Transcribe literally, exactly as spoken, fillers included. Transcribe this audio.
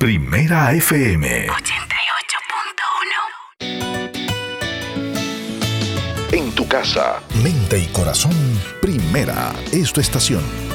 Primera F M ochenta y ocho punto uno. En tu casa, mente y corazón, Primera es tu estación.